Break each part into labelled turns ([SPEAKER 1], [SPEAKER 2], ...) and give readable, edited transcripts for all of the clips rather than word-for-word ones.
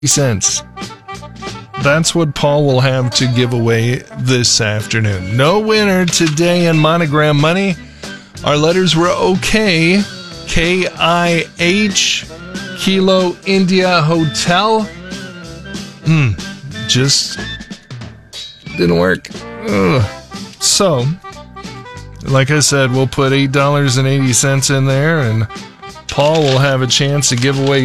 [SPEAKER 1] cents. That's what Paul will have to give away this afternoon. No winner today in Monogram Money. Our letters were OK, K-I-H, Kilo India Hotel. Just didn't work. Ugh. So, like I said, we'll put $8.80 in there, and Paul will have a chance to give away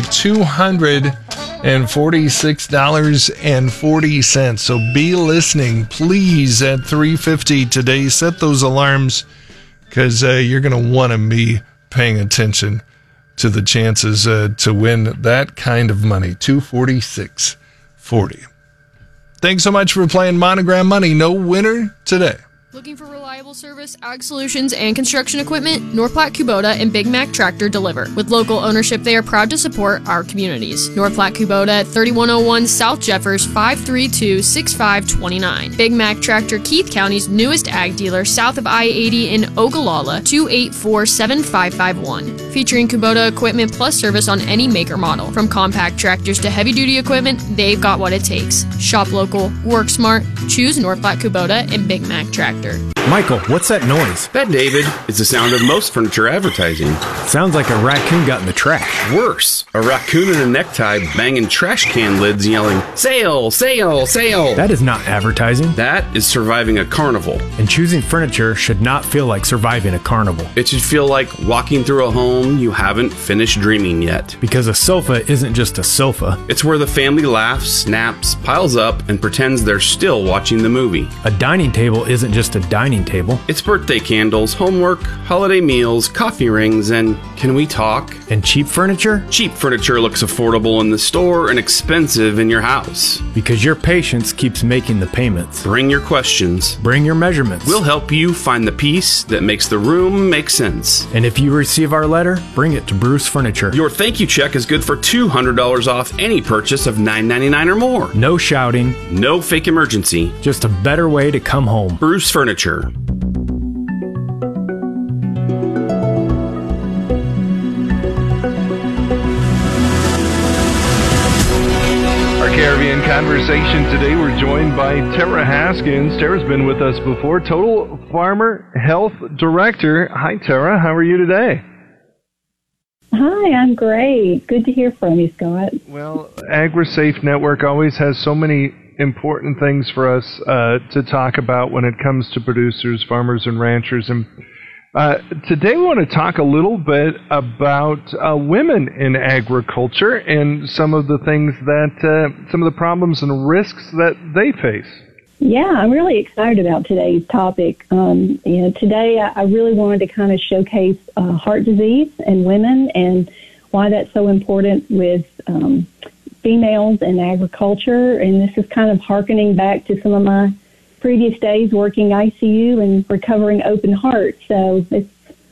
[SPEAKER 1] $246.40. So be listening, please, at 3:50 today. Set those alarms, because you're going to want to be paying attention to the chances to win that kind of money. $246.40. Thanks so much for playing Monogram Money. No winner today.
[SPEAKER 2] Looking for reliable service, ag solutions, and construction equipment? North Platte Kubota and Big Mac Tractor deliver. With local ownership, they are proud to support our communities. North Platte Kubota at 3101 South Jeffers, 532-6529. Big Mac Tractor, Keith County's newest ag dealer, south of I-80 in Ogallala, 284-7551. Featuring Kubota equipment plus service on any maker model. From compact tractors to heavy-duty equipment, they've got what it takes. Shop local, work smart, choose North Platte Kubota and Big Mac Tractor.
[SPEAKER 3] Michael, what's that noise?
[SPEAKER 4] That, David, is the sound of most furniture advertising.
[SPEAKER 3] Sounds like a raccoon got in the trash.
[SPEAKER 4] Worse, a raccoon in a necktie banging trash can lids yelling, "Sale, sale, sale."
[SPEAKER 3] That is not advertising.
[SPEAKER 4] That is surviving a carnival.
[SPEAKER 3] And choosing furniture should not feel like surviving a carnival.
[SPEAKER 4] It should feel like walking through a home you haven't finished dreaming yet.
[SPEAKER 3] Because a sofa isn't just a sofa.
[SPEAKER 4] It's where the family laughs, snaps, piles up, and pretends they're still watching the movie.
[SPEAKER 3] A dining table isn't just a dining table.
[SPEAKER 4] It's birthday candles, homework, holiday meals, coffee rings, and can we talk?
[SPEAKER 3] And cheap furniture?
[SPEAKER 4] Cheap furniture looks affordable in the store and expensive in your house.
[SPEAKER 3] Because your patience keeps making the payments.
[SPEAKER 4] Bring your questions.
[SPEAKER 3] Bring your measurements.
[SPEAKER 4] We'll help you find the piece that makes the room make sense.
[SPEAKER 3] And if you receive our letter, bring it to Bruce Furniture.
[SPEAKER 4] Your thank you check is good for $200 off any purchase of $9.99 or more.
[SPEAKER 3] No shouting.
[SPEAKER 4] No fake emergency.
[SPEAKER 3] Just a better way to come home.
[SPEAKER 4] Bruce Furniture.
[SPEAKER 1] Our Caribbean Conversation today, we're joined by Tara Haskins. Tara's been with us before, Total Farmer Health Director. Hi, Tara. How are you today?
[SPEAKER 5] Hi, I'm great. Good to hear from you, Scott.
[SPEAKER 1] Well, AgriSafe Network always has so many important things for us to talk about when it comes to producers, farmers, and ranchers. And today we want to talk a little bit about women in agriculture and some of the things that, some of the problems and risks that they face.
[SPEAKER 5] Yeah, I'm really excited about today's topic. Today I really wanted to kind of showcase heart disease in women and why that's so important with females in agriculture. And this is kind of hearkening back to some of my previous days working ICU and recovering open heart. So it's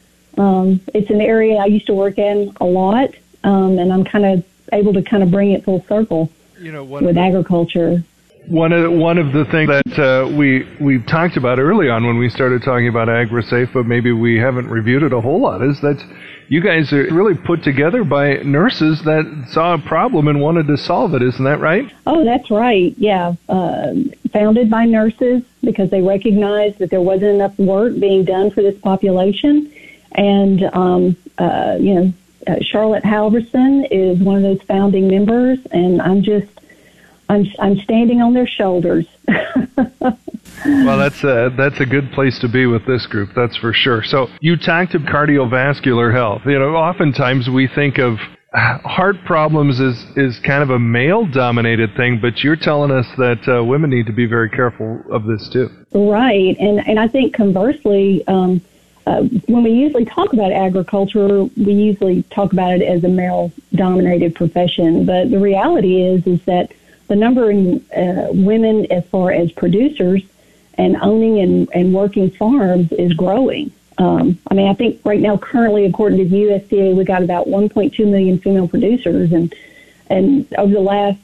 [SPEAKER 5] an area I used to work in a lot, and I'm kind of able to kind of bring it full circle with agriculture.
[SPEAKER 1] One of the things that we talked about early on when we started talking about AgriSafe, but maybe we haven't reviewed it a whole lot, is that you guys are really put together by nurses that saw a problem and wanted to solve it. Isn't that right?
[SPEAKER 5] Oh, that's right. Yeah. Founded by nurses because they recognized that there wasn't enough work being done for this population. And, Charlotte Halverson is one of those founding members, and I'm standing on their shoulders.
[SPEAKER 1] Well, that's a good place to be with this group, that's for sure. So you talked of cardiovascular health. Oftentimes we think of heart problems is kind of a male-dominated thing, but you're telling us that women need to be very careful of this too.
[SPEAKER 5] Right, and I think conversely, when we usually talk about agriculture, we usually talk about it as a male-dominated profession. But the reality is that the number of women as far as producers and owning and working farms is growing. I think right now, currently, according to the USDA, we got about 1.2 million female producers, and over the last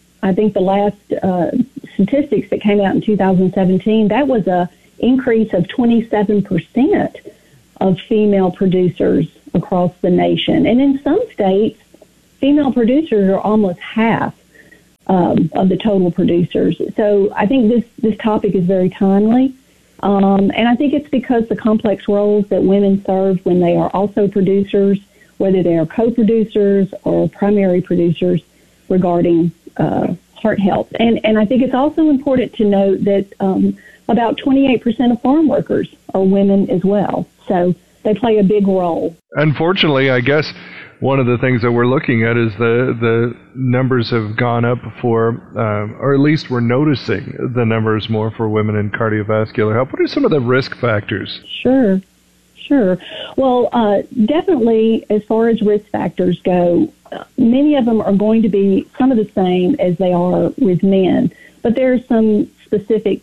[SPEAKER 5] statistics that came out in 2017, that was a increase of 27% of female producers across the nation, and in some states, female producers are almost half. of the total producers. So I think this topic is very timely. And I think it's because the complex roles that women serve when they are also producers, whether they are co-producers or primary producers regarding heart health. And I think it's also important to note that about 28% of farm workers are women as well. So they play a big role.
[SPEAKER 1] Unfortunately, I guess one of the things that we're looking at is the numbers have gone up for, or at least we're noticing the numbers more for women in cardiovascular health. What are some of the risk factors?
[SPEAKER 5] Sure. Well, definitely as far as risk factors go, many of them are going to be some of the same as they are with men, but there are some specific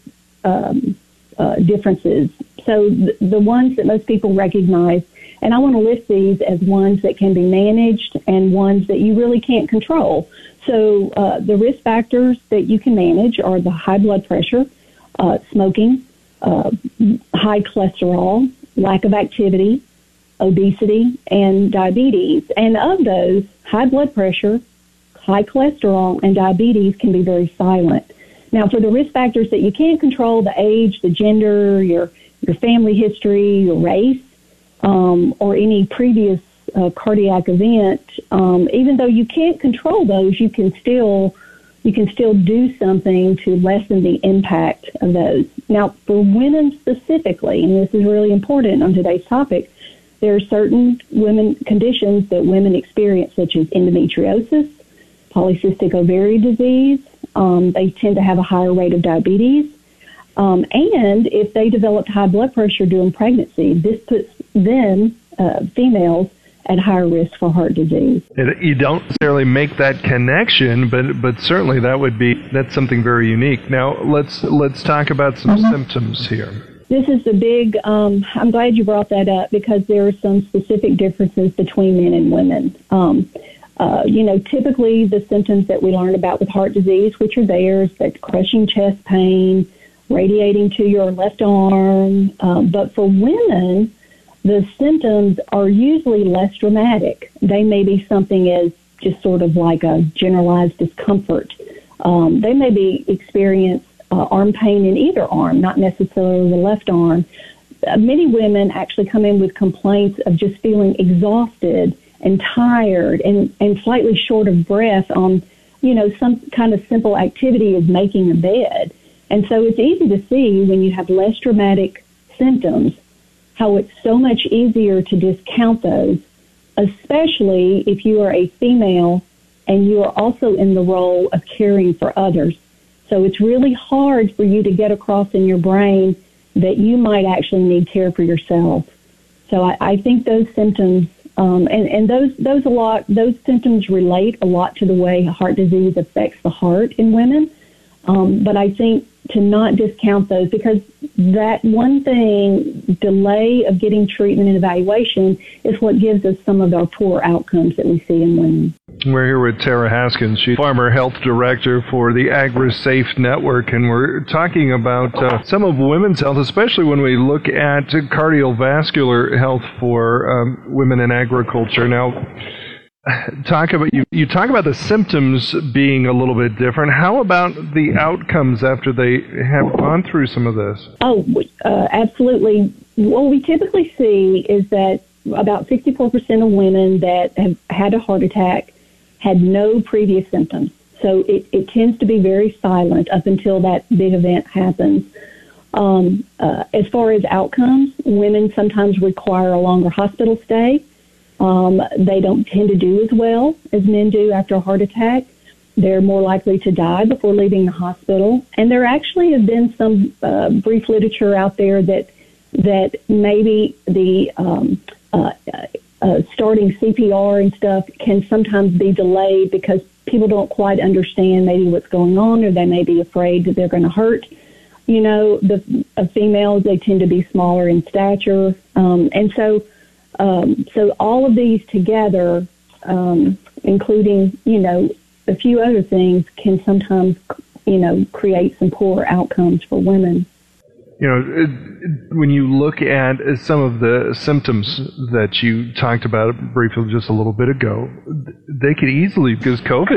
[SPEAKER 5] differences. So the ones that most people recognize, and I want to list these as ones that can be managed and ones that you really can't control. So the risk factors that you can manage are the high blood pressure, smoking, high cholesterol, lack of activity, obesity, and diabetes. And of those, high blood pressure, high cholesterol, and diabetes can be very silent. Now, for the risk factors that you can't control, the age, the gender, your family history, your race, or any previous cardiac event, even though you can't control those, you can still do something to lessen the impact of those. Now, for women specifically, and this is really important on today's topic, there are certain conditions that women experience, such as endometriosis, polycystic ovarian disease. They tend to have a higher rate of diabetes. And if they developed high blood pressure during pregnancy, this puts them, females, at higher risk for heart disease.
[SPEAKER 1] You don't necessarily make that connection, but certainly that's something very unique. Now let's talk about some symptoms here.
[SPEAKER 5] This is the big. I'm glad you brought that up because there are some specific differences between men and women. Typically the symptoms that we learn about with heart disease, which are theirs, that crushing chest pain, radiating to your left arm, but for women, the symptoms are usually less dramatic. They may be something as just sort of like a generalized discomfort. They may experience arm pain in either arm, not necessarily the left arm. Many women actually come in with complaints of just feeling exhausted and tired and slightly short of breath on, some kind of simple activity as making a bed. And so it's easy to see when you have less dramatic symptoms how it's so much easier to discount those, especially if you are a female and you are also in the role of caring for others. So it's really hard for you to get across in your brain that you might actually need care for yourself. So I think those symptoms, those symptoms relate a lot to the way heart disease affects the heart in women. But I think to not discount those, because that one thing, delay of getting treatment and evaluation, is what gives us some of our poor outcomes that we see in women.
[SPEAKER 1] We're here with Tara Haskins. She's Farmer Health Director for the AgriSafe Network, and we're talking about some of women's health, especially when we look at cardiovascular health for women in agriculture. Now, you talk about the symptoms being a little bit different. How about the outcomes after they have gone through some of this?
[SPEAKER 5] Absolutely. What we typically see is that about 64% of women that have had a heart attack had no previous symptoms. So it tends to be very silent up until that big event happens. As far as outcomes, women sometimes require a longer hospital stay. They don't tend to do as well as men do after a heart attack. They're more likely to die before leaving the hospital. And there actually have been some brief literature out there that maybe the starting CPR and stuff can sometimes be delayed because people don't quite understand maybe what's going on, or they may be afraid that they're going to hurt. The females, they tend to be smaller in stature. So all of these together, including, a few other things, can sometimes, create some poor outcomes for women.
[SPEAKER 1] When you look at some of the symptoms that you talked about briefly just a little bit ago, they could easily, because COVID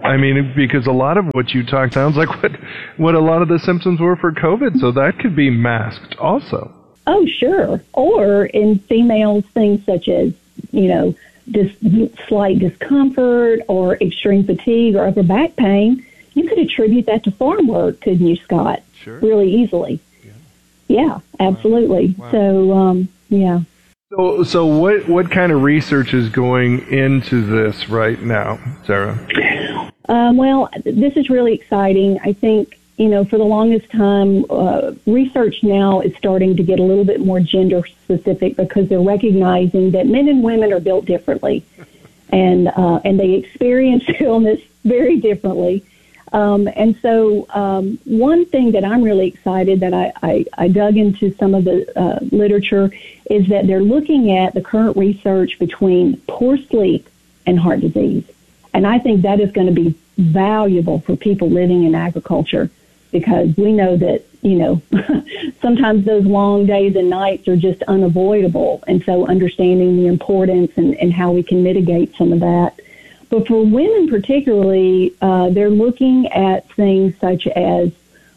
[SPEAKER 1] I mean, because a lot of what you talk sounds like what a lot of the symptoms were for COVID, so that could be masked also.
[SPEAKER 5] Oh, sure. Or in females, things such as, slight discomfort or extreme fatigue or upper back pain, you could attribute that to farm work, couldn't you, Scott?
[SPEAKER 1] Sure.
[SPEAKER 5] Really easily. Yeah, absolutely.
[SPEAKER 1] Wow.
[SPEAKER 5] So, yeah.
[SPEAKER 1] So what kind of research is going into this right now, Sarah?
[SPEAKER 5] Well, this is really exciting. I think, for the longest time, research now is starting to get a little bit more gender specific because they're recognizing that men and women are built differently, and they experience illness very differently. And so one thing that I'm really excited that I dug into some of the literature is that they're looking at the current research between poor sleep and heart disease. And I think that is going to be valuable for people living in agriculture because we know that, sometimes those long days and nights are just unavoidable. And so understanding the importance and how we can mitigate some of that. But for women particularly, they're looking at things such as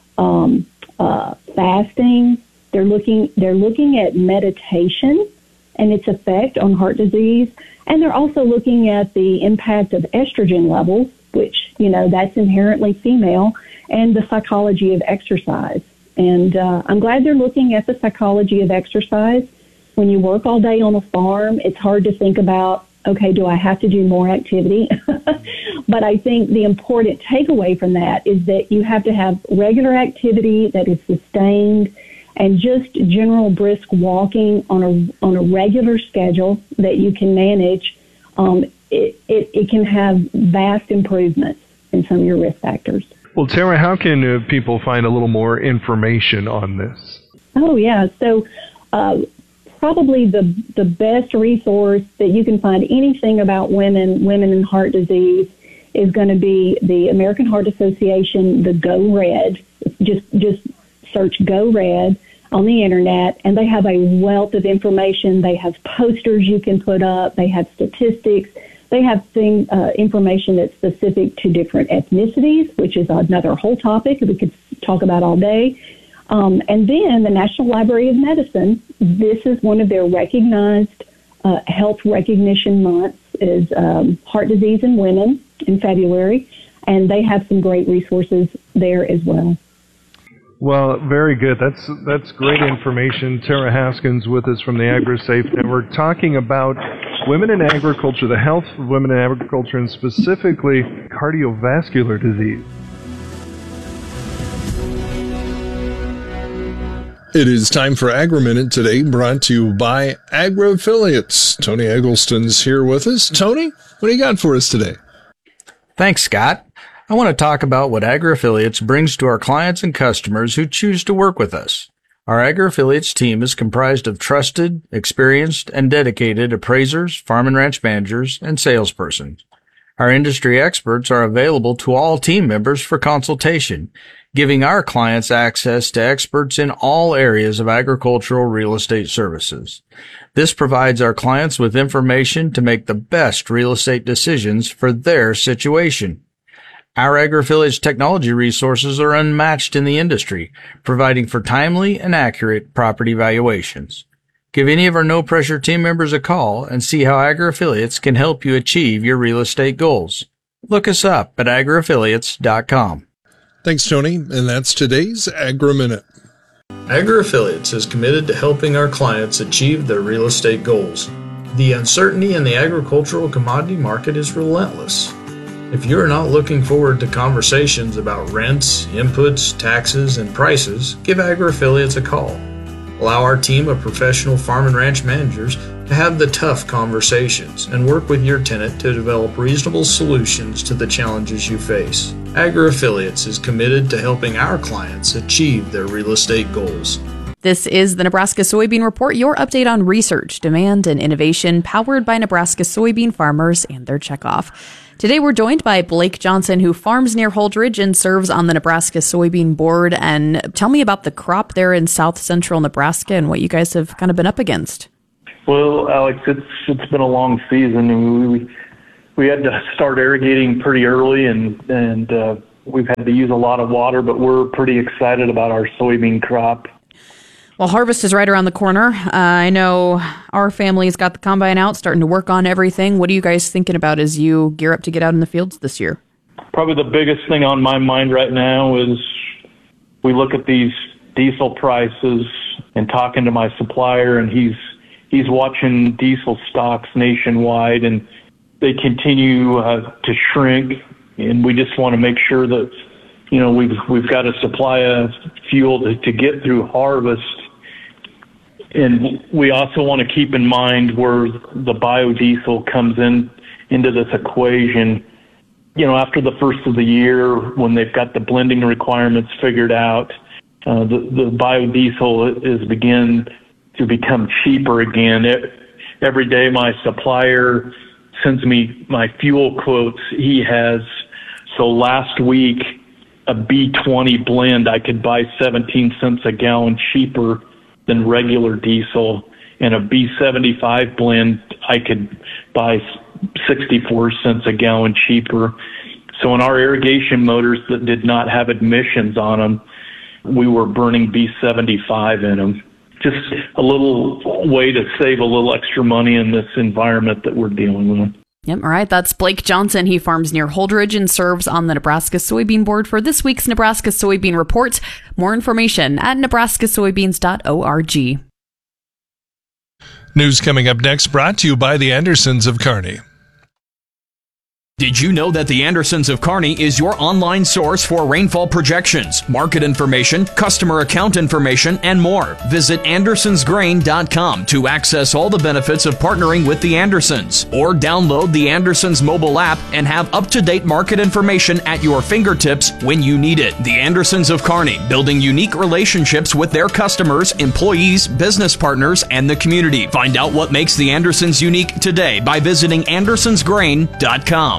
[SPEAKER 5] fasting. They're looking at meditation and its effect on heart disease, and they're also looking at the impact of estrogen levels, which that's inherently female, and the psychology of exercise. And I'm glad they're looking at the psychology of exercise. When you work all day on a farm, it's hard to think about, okay, do I have to do more activity? But I think the important takeaway from that is that you have to have regular activity that is sustained and just general brisk walking on a regular schedule that you can manage. It can have vast improvements in some of your risk factors.
[SPEAKER 1] Well, Tara, how can people find a little more information on this?
[SPEAKER 5] Oh, yeah. So probably the best resource that you can find anything about women and heart disease is going to be the American Heart Association, the Go Red. Just search Go Red on the internet, and they have a wealth of information. They have posters you can put up. They have statistics. They have information that's specific to different ethnicities, which is another whole topic we could talk about all day. And then the National Library of Medicine, this is one of their recognized health recognition months, is heart disease in women in February, and they have some great resources there as well.
[SPEAKER 1] Well, very good. That's great information. Tara Haskins with us from the AgriSafe Network, talking about women in agriculture, the health of women in agriculture, and specifically cardiovascular disease.
[SPEAKER 6] It is time for Agri-Minute today, brought to you by Agri-Affiliates. Tony Eggleston's here with us. Tony, what do you got for us today?
[SPEAKER 7] Thanks, Scott. I want to talk about what Agri-Affiliates brings to our clients and customers who choose to work with us. Our Agri-Affiliates team is comprised of trusted, experienced, and dedicated appraisers, farm and ranch managers, and salespersons. Our industry experts are available to all team members for consultation, giving our clients access to experts in all areas of agricultural real estate services. This provides our clients with information to make the best real estate decisions for their situation. Our Agri-Affiliates technology resources are unmatched in the industry, providing for timely and accurate property valuations. Give any of our no-pressure team members a call and see how Agri-Affiliates can help you achieve your real estate goals. Look us up at agriaffiliates.com.
[SPEAKER 6] Thanks, Tony. And that's today's Agri-Minute.
[SPEAKER 7] Agri-Affiliates is committed to helping our clients achieve their real estate goals. The uncertainty in the agricultural commodity market is relentless. If you are not looking forward to conversations about rents, inputs, taxes, and prices, give Agri-Affiliates a call. Allow our team of professional farm and ranch managers to have the tough conversations and work with your tenant to develop reasonable solutions to the challenges you face. Agri-Affiliates is committed to helping our clients achieve their real estate goals.
[SPEAKER 8] This is the Nebraska Soybean Report, your update on research, demand, and innovation powered by Nebraska soybean farmers and their checkoff. Today we're joined by Blake Johnson, who farms near Holdridge and serves on the Nebraska Soybean Board. And tell me about the crop there in south central Nebraska and what you guys have kind of been up against.
[SPEAKER 9] Well, Alex, it's been a long season, and we had to start irrigating pretty early, and we've had to use a lot of water, but we're pretty excited about our soybean crop.
[SPEAKER 8] Well, harvest is right around the corner. I know our family's got the combine out, starting to work on everything. What are you guys thinking about as you gear up to get out in the fields this year?
[SPEAKER 9] Probably the biggest thing on my mind right now is we look at these diesel prices and talking to my supplier, and he's watching diesel stocks nationwide, and they continue to shrink. And we just want to make sure that, you know, we've got a supply of fuel to get through harvest. And we also want to keep in mind where the biodiesel comes into this equation. You know, after the first of the year, when they've got the blending requirements figured out, the biodiesel is begin to become cheaper again. Every day my supplier sends me my fuel quotes he has. So last week, a B20 blend I could buy 17 cents a gallon cheaper than regular diesel, and a B75 blend I could buy 64 cents a gallon cheaper. So in our irrigation motors that did not have emissions on them, we were burning B75 in them. Just a little way to save a little extra money in this environment that we're dealing with.
[SPEAKER 8] Yep, all right. That's Blake Johnson. He farms near Holdridge and serves on the Nebraska Soybean Board for this week's Nebraska Soybean Report. More information at nebraskasoybeans.org.
[SPEAKER 6] News coming up next, brought to you by the Andersons of Kearney.
[SPEAKER 10] Did you know that the Andersons of Kearney is your online source for rainfall projections, market information, customer account information, and more? Visit andersonsgrain.com to access all the benefits of partnering with the Andersons, or download the Andersons mobile app and have up-to-date market information at your fingertips when you need it. The Andersons of Kearney, building unique relationships with their customers, employees, business partners, and the community. Find out what makes the Andersons unique today by visiting andersonsgrain.com.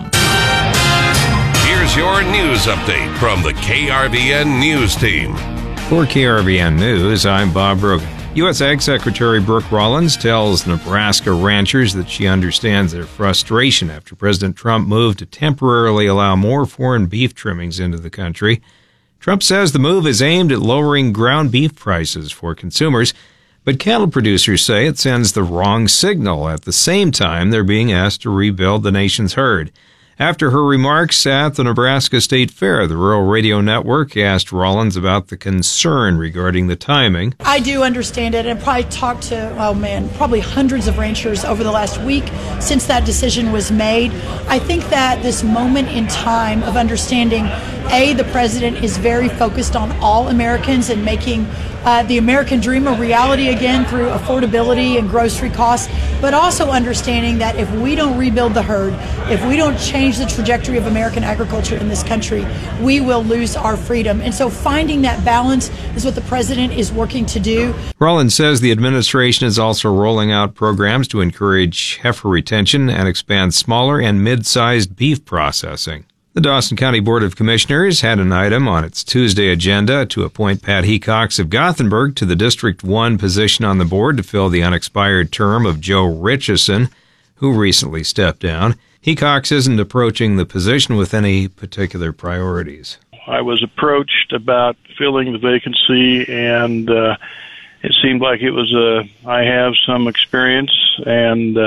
[SPEAKER 11] Here's your news update from the KRVN News Team.
[SPEAKER 12] For KRVN News, I'm Bob Brogan. U.S. Ag Secretary Brooke Rollins tells Nebraska ranchers that she understands their frustration after President Trump moved to temporarily allow more foreign beef trimmings into the country. Trump says the move is aimed at lowering ground beef prices for consumers, but cattle producers say it sends the wrong signal at the same time they're being asked to rebuild the nation's herd. After her remarks at the Nebraska State Fair, the Rural Radio Network asked Rollins about the concern regarding the timing.
[SPEAKER 13] I do understand it, and probably talked to, probably hundreds of ranchers over the last week since that decision was made. I think that this moment in time of understanding, the president is very focused on all Americans and making the American dream a reality again through affordability and grocery costs, but also understanding that if we don't rebuild the herd, if we don't change the trajectory of American agriculture in this country, we will lose our freedom. And so finding that balance is what the president is working to do.
[SPEAKER 12] Rollins says the administration is also rolling out programs to encourage heifer retention and expand smaller and mid-sized beef processing. The Dawson County Board of Commissioners had an item on its Tuesday agenda to appoint Pat Hecox of Gothenburg to the District 1 position on the board to fill the unexpired term of Joe Richardson, who recently stepped down. Hecox isn't approaching the position with any particular priorities.
[SPEAKER 14] I was approached about filling the vacancy, and it seemed like it was I have some experience, and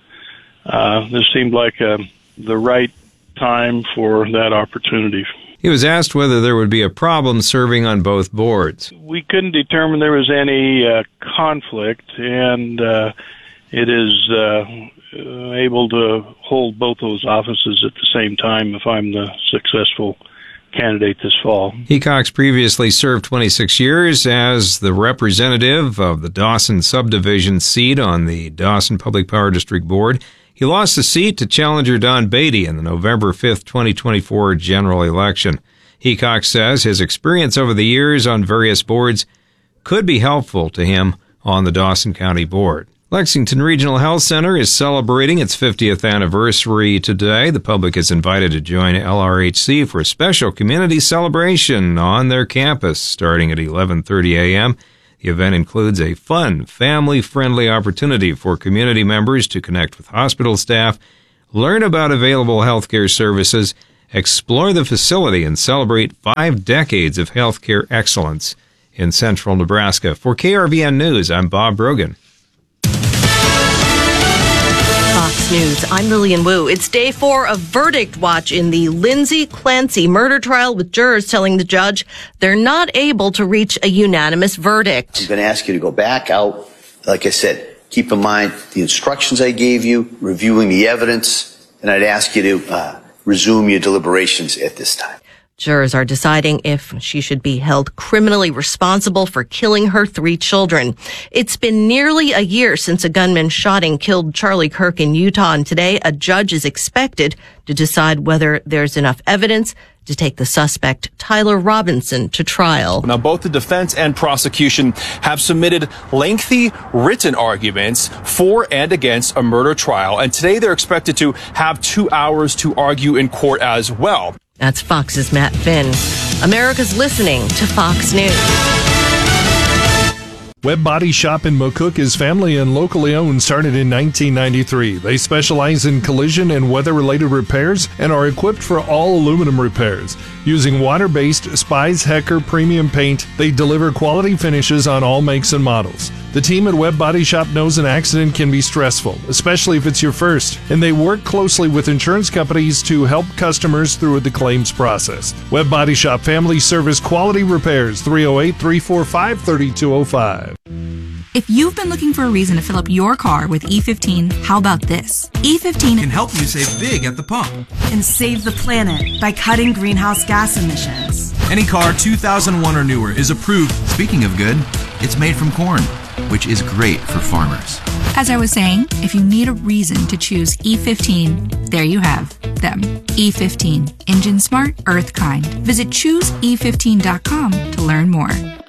[SPEAKER 14] this seemed like the right time for that opportunity.
[SPEAKER 12] He was asked whether there would be a problem serving on both boards.
[SPEAKER 14] We couldn't determine there was any conflict, and it is able to hold both those offices at the same time if I'm the successful candidate this fall.
[SPEAKER 12] Hecox previously served 26 years as the representative of the Dawson subdivision seat on the Dawson Public Power District Board. He lost the seat to challenger Don Beatty in the November 5, 2024 general election. Hecox says his experience over the years on various boards could be helpful to him on the Dawson County Board. Lexington Regional Health Center is celebrating its 50th anniversary today. The public is invited to join LRHC for a special community celebration on their campus starting at 11:30 a.m. The event includes a fun, family-friendly opportunity for community members to connect with hospital staff, Learn about available healthcare services, explore the facility, and celebrate 5 decades of healthcare excellence in central Nebraska. For KRVN News, I'm Bob Brogan.
[SPEAKER 15] Fox News, I'm Lillian Wu. It's day 4 of verdict watch in the Lindsay Clancy murder trial, with jurors telling the judge they're not able to reach a unanimous verdict.
[SPEAKER 16] I'm going to ask you to go back out. Like I said, keep in mind the instructions I gave you, reviewing the evidence, and I'd ask you to resume your deliberations at this time.
[SPEAKER 15] Jurors are deciding if she should be held criminally responsible for killing her 3 children. It's been nearly a year since a gunman shot and killed Charlie Kirk in Utah, and today a judge is expected to decide whether there's enough evidence to take the suspect, Tyler Robinson, to trial.
[SPEAKER 17] Now, both the defense and prosecution have submitted lengthy written arguments for and against a murder trial, and today they're expected to have 2 hours to argue in court as well.
[SPEAKER 15] That's Fox's Matt Finn. America's listening to Fox News.
[SPEAKER 18] Webb Body Shop in McCook is family and locally owned, started in 1993. They specialize in collision and weather-related repairs and are equipped for all aluminum repairs. Using water-based Spies Hecker premium paint, they deliver quality finishes on all makes and models. The team at Webb Body Shop knows an accident can be stressful, especially if it's your first, and they work closely with insurance companies to help customers through the claims process. Webb Body Shop Family Service Quality Repairs, 308-345-3205.
[SPEAKER 19] If you've been looking for a reason to fill up your car with E15, how about this? E15
[SPEAKER 20] can help you save big at the pump
[SPEAKER 21] and save the planet by cutting greenhouse gas emissions.
[SPEAKER 20] Any car 2001 or newer is approved. Speaking of good, it's made from corn, which is great for farmers.
[SPEAKER 19] As I was saying, if you need a reason to choose E15, there you have them. E15, engine smart, earth kind. Visit chooseE15.com to learn more.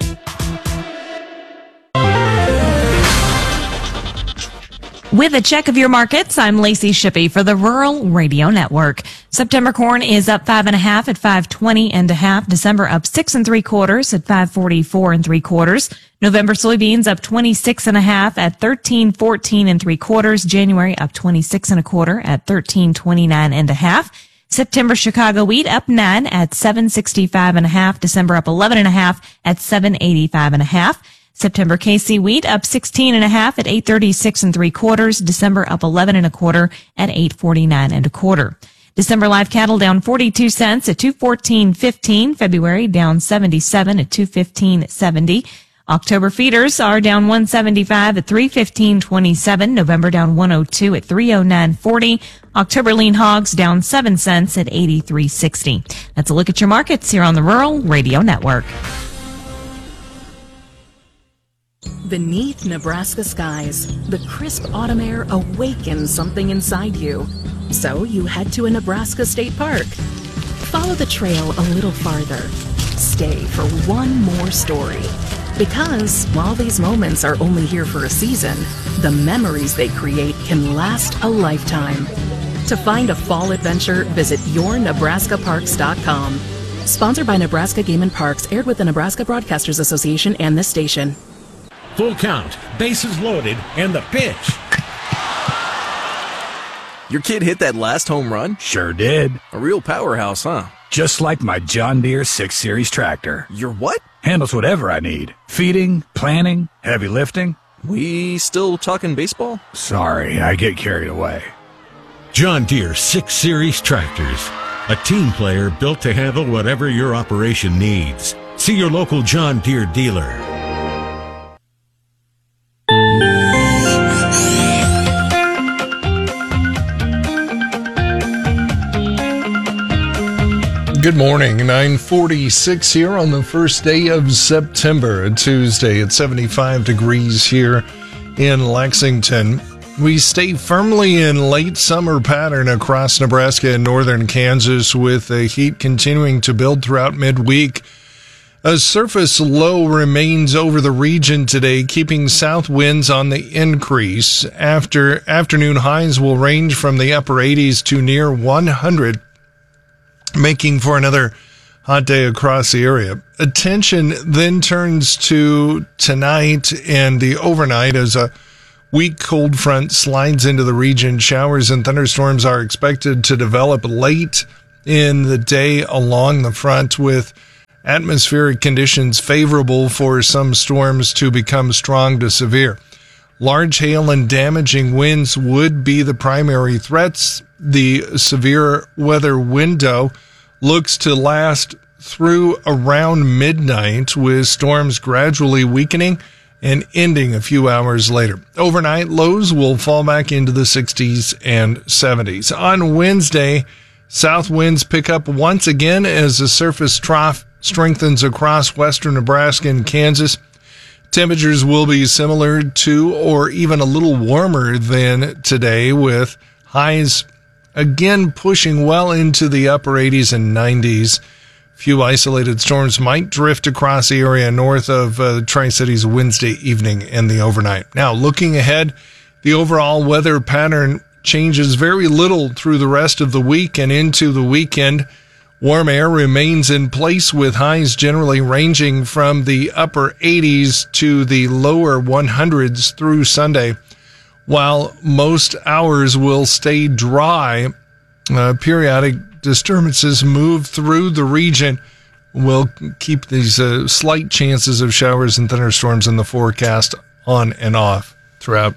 [SPEAKER 22] With a check of your markets, I'm Lacey Shippey for the Rural Radio Network. September corn is up 5.5 at 5.20 December up 6 3/4 at 5.44 3/4. November soybeans up 26.5 at 13.14 3/4. January up 26 1/4 at 13.29 September Chicago wheat up 9 at 7.65.5. December up 11.5 at 7.85.5. September KC wheat up 16.5 at 8.36 3/4. December up 11 1/4 at 8.49 1/4. December live cattle down 42 cents at 214.15. February down 77 at 215.70. October feeders are down 175 at 315.27. November down 102 at 309.40. October lean hogs down 7 cents at 83.60. That's a look at your markets here on the Rural Radio Network.
[SPEAKER 23] Beneath Nebraska skies, the crisp autumn air awakens something inside you. So you head to a Nebraska state park. Follow the trail a little farther. Stay for one more story. Because while these moments are only here for a season, the memories they create can last a lifetime. To find a fall adventure, visit yournebraskaparks.com. Sponsored by Nebraska Game and Parks, aired with the Nebraska Broadcasters Association and this station.
[SPEAKER 24] Full count, bases loaded, and the pitch.
[SPEAKER 25] Your kid hit that last home run?
[SPEAKER 24] Sure did.
[SPEAKER 25] A real powerhouse, huh?
[SPEAKER 24] Just like my John Deere 6 Series tractor.
[SPEAKER 25] Your what?
[SPEAKER 24] Handles whatever I need. Feeding, planting, heavy lifting.
[SPEAKER 25] We still talking baseball?
[SPEAKER 24] Sorry, I get carried away. John Deere 6 Series tractors. A team player built to handle whatever your operation needs. See your local John Deere dealer.
[SPEAKER 6] Good morning, 9:46 here on the first day of September, a Tuesday at 75 degrees here in Lexington. We stay firmly in late summer pattern across Nebraska and northern Kansas, with the heat continuing to build throughout midweek. A surface low remains over the region today, keeping south winds on the increase. After afternoon highs will range from the upper 80s to near 100, making for another hot day across the area. Attention then turns to tonight and the overnight, as a weak cold front slides into the region. Showers and thunderstorms are expected to develop late in the day along the front, with atmospheric conditions favorable for some storms to become strong to severe. Large hail and damaging winds would be the primary threats. The severe weather window looks to last through around midnight, with storms gradually weakening and ending a few hours later. Overnight, lows will fall back into the 60s and 70s. On Wednesday, south winds pick up once again as the surface trough strengthens across western Nebraska and Kansas. Temperatures will be similar to or even a little warmer than today, with highs again pushing well into the upper 80s and 90s. Few isolated storms might drift across the area north of Tri-Cities Wednesday evening and the overnight. Now, looking ahead, the overall weather pattern changes very little through the rest of the week and into the weekend. Warm air remains in place, with highs generally ranging from the upper 80s to the lower 100s through Sunday. While most hours will stay dry, periodic disturbances move through the region. Will keep these slight chances of showers and thunderstorms in the forecast on and off throughout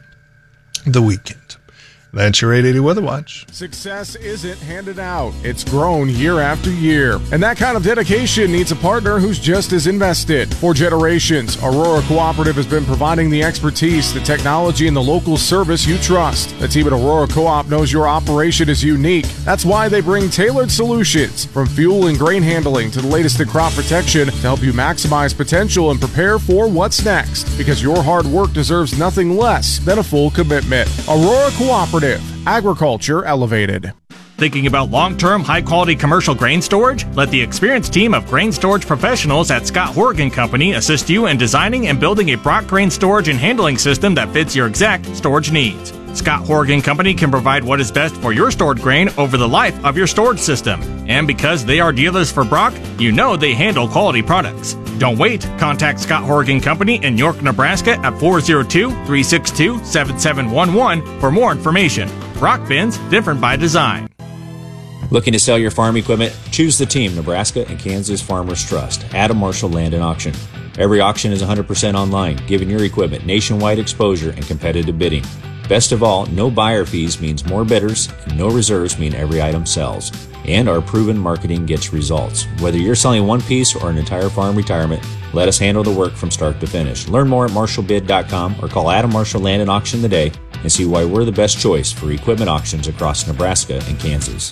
[SPEAKER 6] the weekend. That's your 880 Weather Watch.
[SPEAKER 1] Success isn't handed out. It's grown year after year. And that kind of dedication needs a partner who's just as invested. For generations, Aurora Cooperative has been providing the expertise, the technology, and the local service you trust. The team at Aurora Co-op knows your operation is unique. That's why they bring tailored solutions, from fuel and grain handling to the latest in crop protection, to help you maximize potential and prepare for what's next. Because your hard work deserves nothing less than a full commitment. Aurora Cooperative. Agriculture elevated.
[SPEAKER 2] Thinking about long-term, high-quality commercial grain storage? Let the experienced team of grain storage professionals at Scott Horgan Company assist you in designing and building a Brock grain storage and handling system that fits your exact storage needs. Scott Horgan Company can provide what is best for your stored grain over the life of your storage system. And because they are dealers for Brock, you know they handle quality products. Don't wait. Contact Scott Horgan Company in York, Nebraska at 402-362-7711 for more information. Brock bins, different by design.
[SPEAKER 3] Looking to sell your farm equipment? Choose the team Nebraska and Kansas Farmers Trust, Adam Marshall Land and Auction. Every auction is 100% online, giving your equipment nationwide exposure and competitive bidding. Best of all, no buyer fees means more bidders, and no reserves mean every item sells. And our proven marketing gets results. Whether you're selling one piece or an entire farm retirement, let us handle the work from start to finish. Learn more at marshallbid.com or call Adam Marshall Land and Auction today and see why we're the best choice for equipment auctions across Nebraska and Kansas.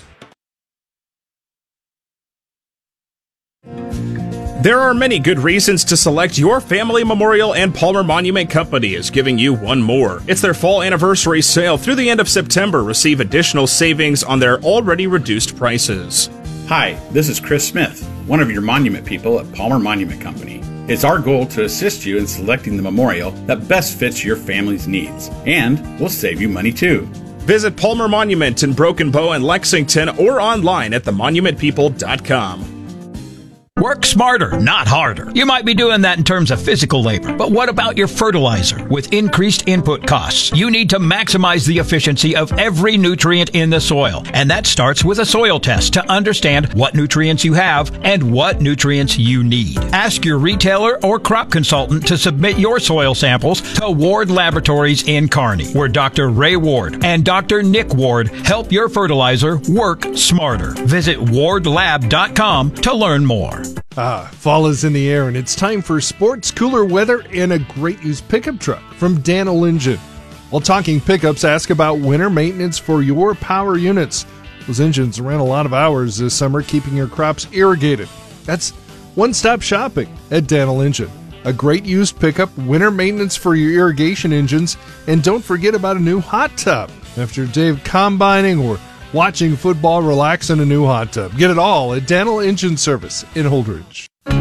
[SPEAKER 2] There are many good reasons to select your family memorial, and Palmer Monument Company is giving you one more. It's their fall anniversary sale through the end of September. Receive additional savings on their already reduced prices.
[SPEAKER 4] Hi, this is Chris Smith, one of your monument people at Palmer Monument Company. It's our goal to assist you in selecting the memorial that best fits your family's needs, and we'll save you money too.
[SPEAKER 2] Visit Palmer Monument in Broken Bow and Lexington or online at themonumentpeople.com.
[SPEAKER 5] Work smarter, not harder. You might be doing that in terms of physical labor, but what about your fertilizer? With increased input costs, you need to maximize the efficiency of every nutrient in the soil. And that starts with a soil test to understand what nutrients you have and what nutrients you need. Ask your retailer or crop consultant to submit your soil samples to Ward Laboratories in Kearney, where Dr. Ray Ward and Dr. Nick Ward help your fertilizer work smarter. Visit wardlab.com to learn more.
[SPEAKER 18] Fall is in the air, and it's time for sports, cooler weather, and a great used pickup truck from Daniel Engine. While talking pickups, ask about winter maintenance for your power units. Those engines ran a lot of hours this summer keeping your crops irrigated. That's one-stop shopping at Daniel Engine. A great used pickup, winter maintenance for your irrigation engines, and don't forget about a new hot tub. After a day of combining or watching football, relax in a new hot tub. Get it all at Daniel Engine Service in Holdridge.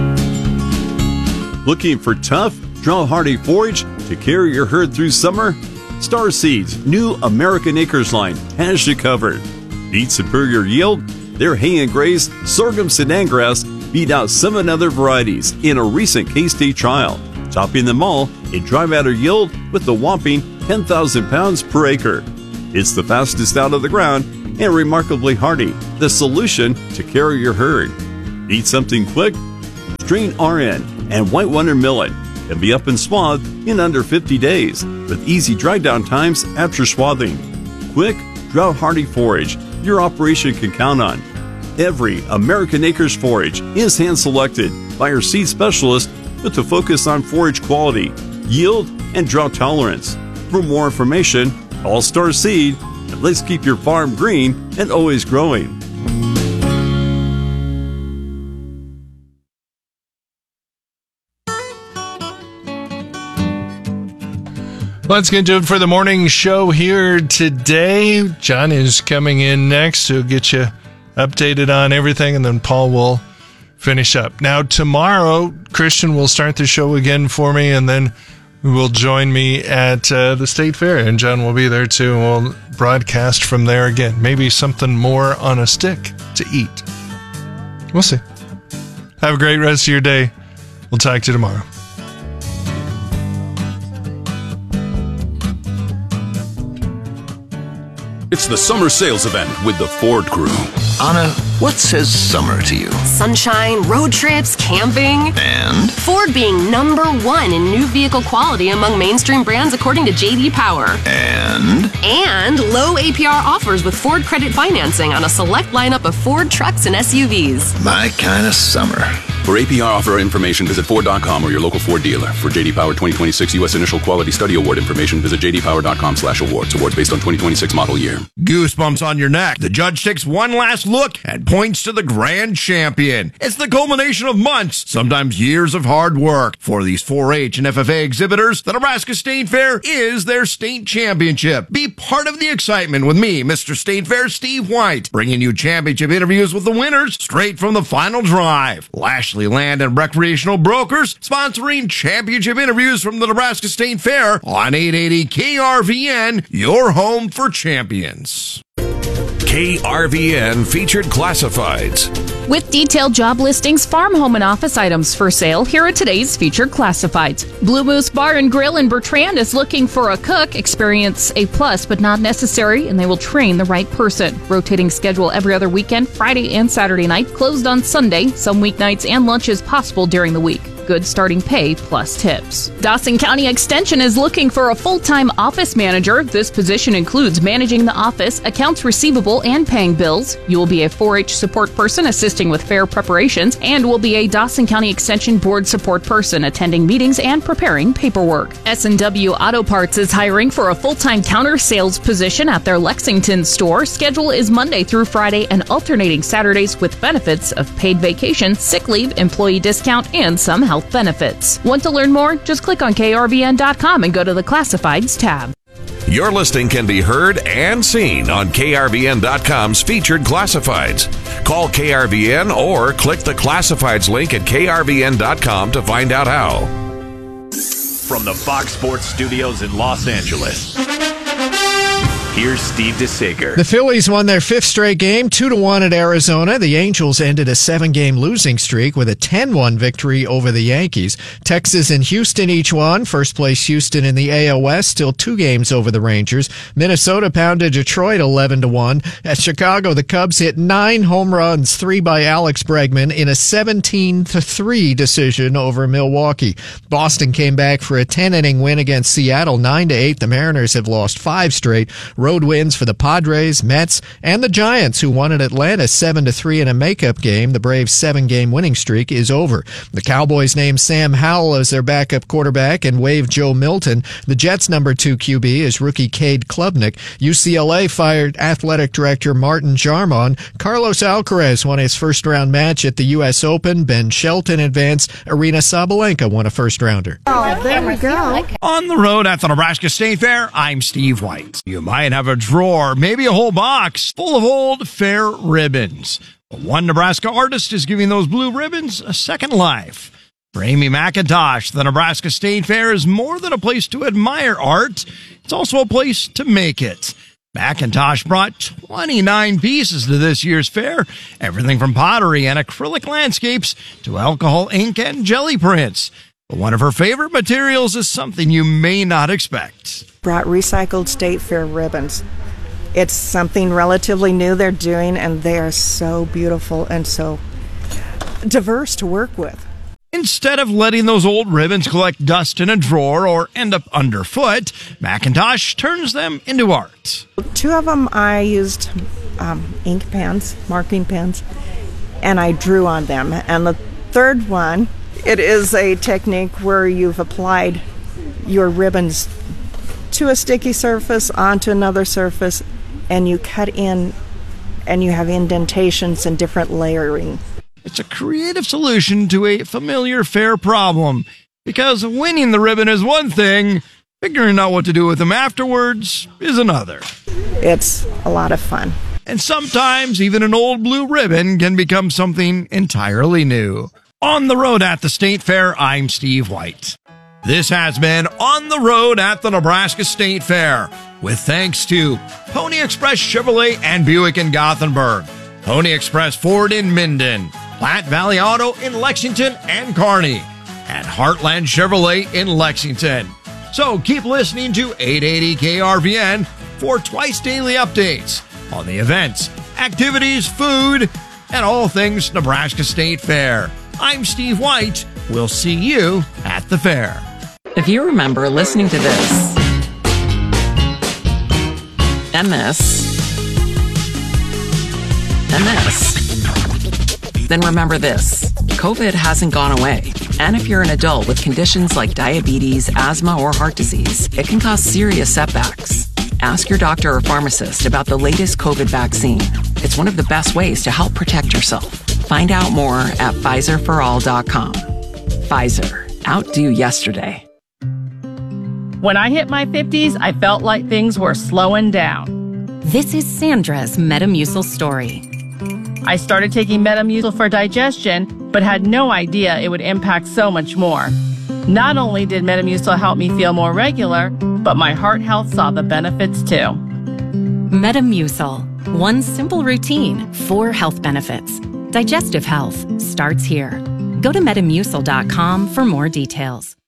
[SPEAKER 26] Looking for tough, draw-hardy forage to carry your herd through summer? Star Seeds' new American Acres line has you covered. Need superior yield? Their hay and graze sorghum sedan grass beat out 7 other varieties in a recent K-State trial, topping them all in dry matter yield with a whopping 10,000 pounds per acre. It's the fastest out of the ground and remarkably hardy, the solution to carry your herd. Need something quick? Strain RN and White Wonder Millet can be up and swathed in under 50 days with easy dry down times after swathing. Quick, drought-hardy forage your operation can count on. Every American Acres forage is hand-selected by our seed specialist with a focus on forage quality, yield, and drought tolerance. For more information, call Star Seed, and let's keep your farm green and always growing.
[SPEAKER 6] Let's get to it for the morning show here today. John is coming in next to get you updated on everything, and then Paul will finish up. Now, tomorrow, Christian will start the show again for me, and then will join me at the State Fair, and John will be there too, and we'll broadcast from there again. Maybe something more on a stick to eat. We'll see. Have a great rest of your day. We'll talk to you tomorrow.
[SPEAKER 7] It's the summer sales event with the Ford Crew.
[SPEAKER 8] Anna, what says summer to you?
[SPEAKER 9] Sunshine, road trips, camping.
[SPEAKER 8] And?
[SPEAKER 9] Ford being #1 in new vehicle quality among mainstream brands according to J.D. Power.
[SPEAKER 8] And?
[SPEAKER 9] And low APR offers with Ford credit financing on a select lineup of Ford trucks and SUVs.
[SPEAKER 8] My kind of summer.
[SPEAKER 7] For APR offer information, visit Ford.com or your local Ford dealer. For J.D. Power 2026 U.S. Initial Quality Study Award information, visit jdpower.com/awards. Awards based on 2026 model year.
[SPEAKER 10] Goosebumps on your neck. The judge takes one last look and points to the grand champion. It's the culmination of months, sometimes years of hard work. For these 4-H and FFA exhibitors, the Nebraska State Fair is their state championship. Be part of the excitement with me, Mr. State Fair Steve White, bringing you championship interviews with the winners straight from the final drive. Lashley Land and Recreational Brokers sponsoring championship interviews from the Nebraska State Fair on 880 KRVN, your home for champions.
[SPEAKER 11] KRVN Featured Classifieds.
[SPEAKER 13] With detailed job listings, farm, home, and office items for sale, here are today's featured classifieds. Blue Moose Bar and Grill in Bertrand is looking for a cook. Experience A+, but not necessary, and they will train the right person. Rotating schedule every other weekend, Friday and Saturday night, closed on Sunday. Some weeknights and lunches possible during the week. Good starting pay plus tips. Dawson County Extension is looking for a full-time office manager. This position includes managing the office, accounts receivable, and paying bills. You will be a 4-H support person assisting with fair preparations and will be a Dawson County Extension Board support person attending meetings and preparing paperwork. S&W Auto Parts is hiring for a full-time counter sales position at their Lexington store. Schedule is Monday through Friday and alternating Saturdays with benefits of paid vacation, sick leave, employee discount, and some health benefits. Want to learn more? Just click on krvn.com and go to the Classifieds tab.
[SPEAKER 11] Your listing can be heard and seen on krvn.com's Featured Classifieds. Call KRVN or click the Classifieds link at krvn.com to find out how.
[SPEAKER 27] From the Fox Sports Studios in Los Angeles, here's Steve DeSager.
[SPEAKER 28] The Phillies won their 5th straight game, 2-1 at Arizona. The Angels ended a 7-game losing streak with a 10-1 victory over the Yankees. Texas and Houston each won. First place Houston in the AL West, still 2 games over the Rangers. Minnesota pounded Detroit 11-1. At Chicago, the Cubs hit 9 home runs, 3 by Alex Bregman, in a 17-3 decision over Milwaukee. Boston came back for a 10-inning win against Seattle, 9-8. The Mariners have lost 5 straight. Road wins for the Padres, Mets, and the Giants, who won at Atlanta 7-3 in a makeup game. The Braves' 7-game winning streak is over. The Cowboys named Sam Howell as their backup quarterback and waived Joe Milton. The Jets' number 2 QB is rookie Cade Klubnik. UCLA fired athletic director Martin Jarmon. Carlos Alcaraz won his first-round match at the U.S. Open. Ben Shelton advanced. Arina Sabalenka won a first-rounder.
[SPEAKER 29] Oh, there we go.
[SPEAKER 10] On the road at the Nebraska State Fair, I'm Steve White. You might have a drawer, maybe a whole box, full of old fair ribbons. But one Nebraska artist is giving those blue ribbons a second life. For Amy McIntosh, the Nebraska State Fair is more than a place to admire art. It's also a place to make it. McIntosh brought 29 pieces to this year's fair, everything from pottery and acrylic landscapes to alcohol ink and jelly prints. But one of her favorite materials is something you may not expect.
[SPEAKER 12] Brought recycled State Fair ribbons. It's something relatively new they're doing, and they are so beautiful and so diverse to work with.
[SPEAKER 10] Instead of letting those old ribbons collect dust in a drawer or end up underfoot, Macintosh turns them into art.
[SPEAKER 12] 2 of them I used ink pens, marking pens, and I drew on them. And the 3rd one, it is a technique where you've applied your ribbons to a sticky surface, onto another surface, and you cut in and you have indentations and different layering.
[SPEAKER 10] It's a creative solution to a familiar fair problem, because winning the ribbon is one thing, figuring out what to do with them afterwards is another.
[SPEAKER 12] It's a lot of fun.
[SPEAKER 10] And sometimes even an old blue ribbon can become something entirely new. On the road at the State Fair, I'm Steve White. This has been On the Road at the Nebraska State Fair, with thanks to Pony Express Chevrolet and Buick in Gothenburg, Pony Express Ford in Minden, Platte Valley Auto in Lexington and Kearney, and Heartland Chevrolet in Lexington. So keep listening to 880 KRVN for twice daily updates on the events, activities, food, and all things Nebraska State Fair. I'm Steve White. We'll see you at the fair.
[SPEAKER 14] If you remember listening to this, and this, and this, then remember this. COVID hasn't gone away. And if you're an adult with conditions like diabetes, asthma, or heart disease, it can cause serious setbacks. Ask your doctor or pharmacist about the latest COVID vaccine. It's one of the best ways to help protect yourself. Find out more at PfizerForAll.com. Pfizer. Outdo yesterday.
[SPEAKER 15] When I hit my 50s, I felt like things were slowing down.
[SPEAKER 16] This is Sandra's Metamucil story.
[SPEAKER 15] I started taking Metamucil for digestion, but had no idea it would impact so much more. Not only did Metamucil help me feel more regular, but my heart health saw the benefits too.
[SPEAKER 16] Metamucil. One simple routine, 4 health benefits. Digestive health starts here. Go to Metamucil.com for more details.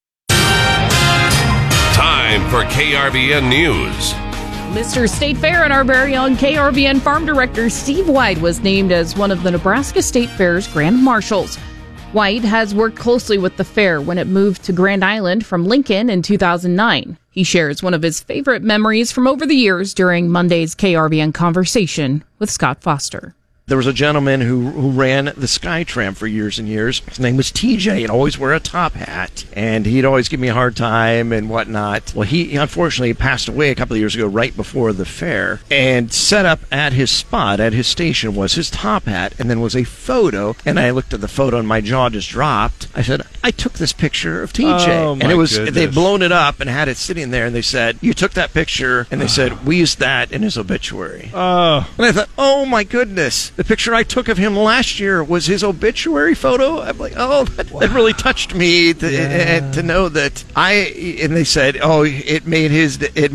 [SPEAKER 11] Time for KRVN News.
[SPEAKER 13] Mr. State Fair and our very own KRVN Farm Director Steve White was named as one of the Nebraska State Fair's Grand Marshals. White has worked closely with the fair when it moved to Grand Island from Lincoln in 2009. He shares one of his favorite memories from over the years during Monday's KRVN Conversation with Scott Foster.
[SPEAKER 17] There was a gentleman who ran the Skytram for years and years. His name was TJ. He'd always wear a top hat, and he'd always give me a hard time and whatnot. Well, he unfortunately passed away a couple of years ago right before the fair, and set up at his spot, at his station, was his top hat, and then was a photo, and I looked at the photo and my jaw just dropped. I said, I took this picture of TJ. Oh, and it was they'd blown it up and had it sitting there, and they said, you took that picture, and they said, we used that in his obituary. And I thought, oh my goodness. The picture I took of him last year was his obituary photo. I'm like, oh, that really touched me to know that and they said, oh, it made his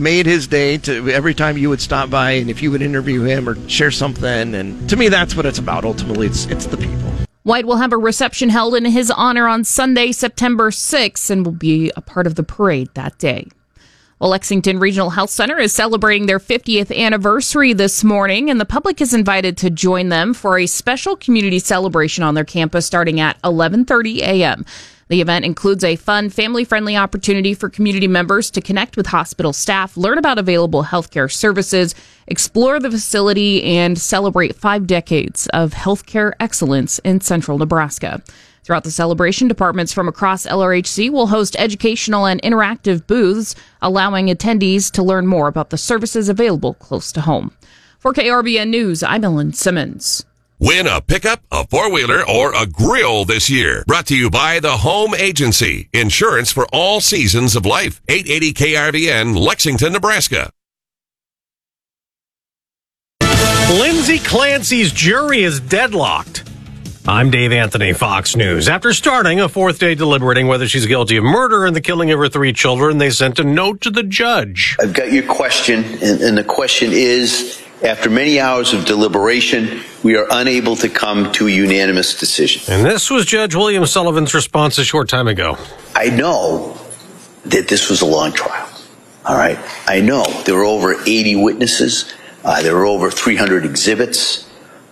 [SPEAKER 17] day to every time you would stop by and if you would interview him or share something. And to me, that's what it's about. Ultimately, it's the people.
[SPEAKER 13] White will have a reception held in his honor on Sunday, September 6th, and will be a part of the parade that day. Well, Lexington Regional Health Center is celebrating their 50th anniversary this morning, and the public is invited to join them for a special community celebration on their campus starting at 11:30 a.m. The event includes a fun, family-friendly opportunity for community members to connect with hospital staff, learn about available healthcare services, explore the facility, and celebrate 5 decades of healthcare excellence in central Nebraska. Throughout the celebration, departments from across LRHC will host educational and interactive booths, allowing attendees to learn more about the services available close to home. For KRVN News, I'm Ellen Simmons.
[SPEAKER 11] Win a pickup, a four-wheeler, or a grill this year. Brought to you by the Home Agency. Insurance for all seasons of life. 880 KRVN, Lexington, Nebraska.
[SPEAKER 19] Lindsay Clancy's jury is deadlocked. I'm Dave Anthony, Fox News. After starting a 4th day deliberating whether she's guilty of murder and the killing of her 3 children, they sent a note to the judge.
[SPEAKER 20] I've got your question, and the question is,
[SPEAKER 1] After many hours of deliberation, we are unable to come to a unanimous decision.
[SPEAKER 19] And this was Judge William Sullivan's response a short time ago.
[SPEAKER 1] I know that this was a long trial. All right. I know there were over 80 witnesses. There were over 300 exhibits.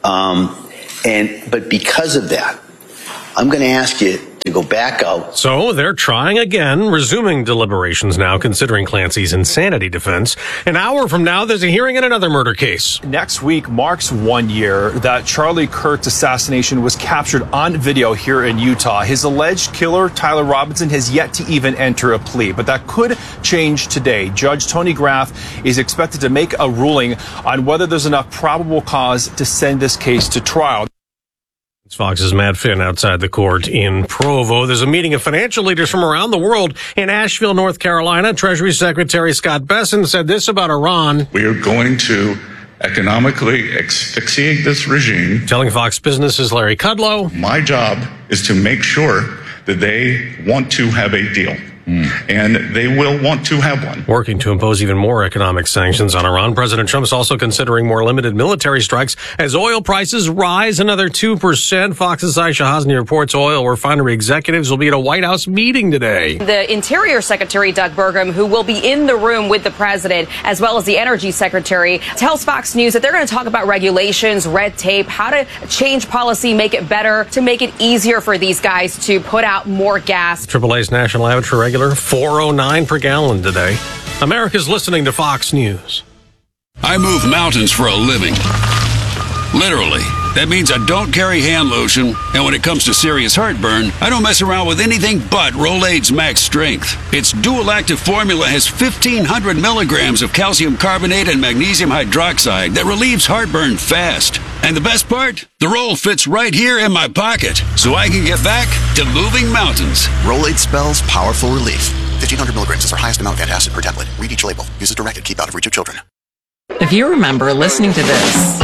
[SPEAKER 1] But because of that, I'm going to ask you to go back out.
[SPEAKER 19] So they're trying again, resuming deliberations now, considering Clancy's insanity defense. An hour from now, there's a hearing in another murder case.
[SPEAKER 3] Next week marks 1 year that Charlie Kirk's assassination was captured on video here in Utah. His alleged killer, Tyler Robinson, has yet to even enter a plea, but that could change today. Judge Tony Graff is expected to make a ruling on whether there's enough probable cause to send this case to trial.
[SPEAKER 19] Fox's Matt Finn outside the court in Provo. There's a meeting of financial leaders from around the world in Asheville, North Carolina. Treasury Secretary Scott Bessent said this about Iran.
[SPEAKER 20] We are going to economically asphyxiate this regime.
[SPEAKER 19] Telling Fox Business's Larry Kudlow.
[SPEAKER 20] My job is to make sure that they want to have a deal. And they will want to have one.
[SPEAKER 19] Working to impose even more economic sanctions on Iran. President Trump is also considering more limited military strikes as oil prices rise another 2%. Fox's Aisha Hasni reports oil refinery executives will be at a White House meeting today.
[SPEAKER 21] The Interior Secretary, Doug Burgum, who will be in the room with the president, as well as the Energy Secretary, tells Fox News that they're going to talk about regulations, red tape, how to change policy, make it better, to make it easier for these guys to put out more gas.
[SPEAKER 19] AAA's national average for regular $4.09 per gallon today. America's listening to Fox News.
[SPEAKER 22] I move mountains for a living. Literally. That means I don't carry hand lotion, and when it comes to serious heartburn, I don't mess around with anything but Rolaids Max Strength. Its dual-active formula has 1,500 milligrams of calcium carbonate and magnesium hydroxide that relieves heartburn fast. And the best part? The roll fits right here in my pocket, so I can get back to moving mountains.
[SPEAKER 23] Rolaids spells powerful relief. 1,500 milligrams is our highest amount of antacid per tablet. Read each label. Use as directed. Keep out of reach of children.
[SPEAKER 14] If you remember listening to this,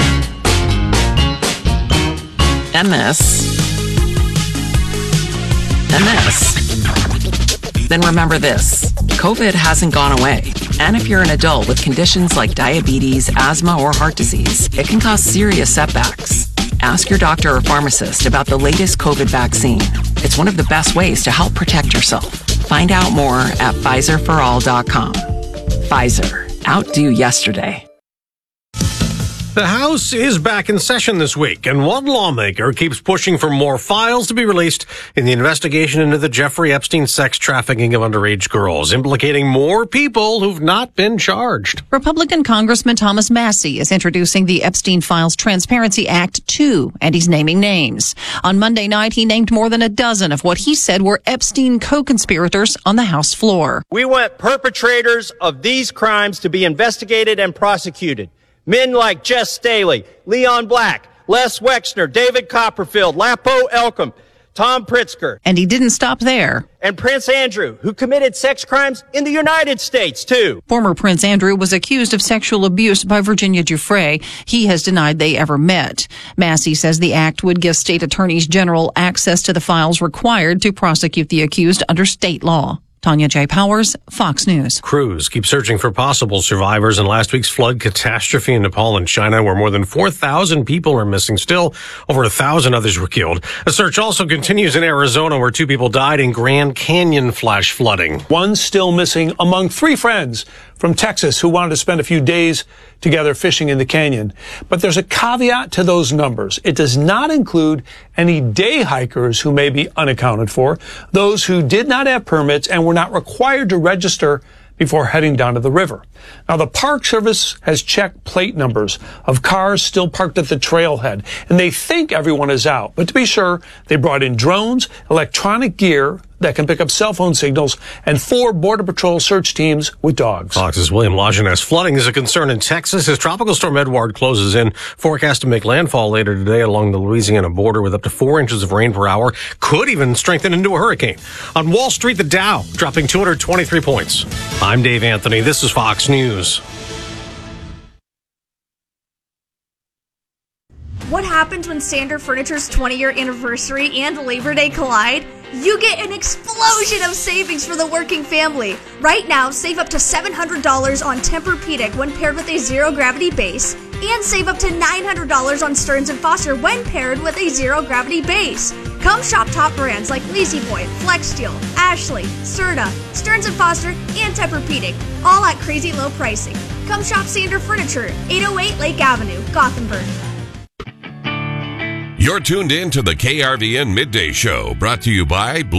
[SPEAKER 14] then remember this. COVID hasn't gone away. And if you're an adult with conditions like diabetes, asthma, or heart disease, it can cause serious setbacks. Ask your doctor or pharmacist about the latest COVID vaccine. It's one of the best ways to help protect yourself. Find out more at PfizerForAll.com. Pfizer. Outdo yesterday.
[SPEAKER 19] The House is back in session this week, and one lawmaker keeps pushing for more files to be released in the investigation into the Jeffrey Epstein sex trafficking of underage girls, implicating more people who've not been charged.
[SPEAKER 24] Republican Congressman Thomas Massie is introducing the Epstein Files Transparency Act 2, and he's naming names. On Monday night, he named more than a dozen of what he said were Epstein co-conspirators on the House floor.
[SPEAKER 25] We want perpetrators of these crimes to be investigated and prosecuted. Men like Jess Staley, Leon Black, Les Wexner, David Copperfield, Lapo Elkum, Tom Pritzker.
[SPEAKER 24] And he didn't stop there.
[SPEAKER 25] And Prince Andrew, who committed sex crimes in the United States, too.
[SPEAKER 24] Former Prince Andrew was accused of sexual abuse by Virginia Giuffre. He has denied they ever met. Massie says the act would give state attorneys general access to the files required to prosecute the accused under state law. Tanya J. Powers, Fox News.
[SPEAKER 19] Crews keep searching for possible survivors in last week's flood catastrophe in Nepal and China, where more than 4,000 people are missing. Still, over 1,000 others were killed. A search also continues in Arizona, where 2 people died in Grand Canyon flash flooding.
[SPEAKER 29] One still missing among 3 friends from Texas who wanted to spend a few days together fishing in the canyon. But there's a caveat to those numbers. It does not include any day hikers who may be unaccounted for, those who did not have permits and were not required to register before heading down to the river. Now, the Park Service has checked plate numbers of cars still parked at the trailhead, and they think everyone is out. But to be sure, they brought in drones, electronic gear that can pick up cell phone signals, and 4 Border Patrol search teams with dogs.
[SPEAKER 19] Fox's William Lajeunesse. Flooding is a concern in Texas as Tropical Storm Edouard closes in. Forecast to make landfall later today along the Louisiana border with up to 4 inches of rain per hour. Could even strengthen into a hurricane. On Wall Street, the Dow dropping 223 points. I'm Dave Anthony. This is Fox News.
[SPEAKER 30] What happens when Standard Furniture's 20-year anniversary and Labor Day collide? You get an explosion of savings for the working family. Right now, save up to $700 on Tempur-Pedic when paired with a zero-gravity base and save up to $900 on Stearns & Foster when paired with a zero-gravity base. Come shop top brands like La-Z-Boy, FlexSteel, Ashley, Serta, Stearns & Foster, and Tempur-Pedic, all at crazy low pricing. Come shop Sander Furniture, 808 Lake Avenue, Gothenburg.
[SPEAKER 11] You're tuned in to the KRVN Midday Show, brought to you by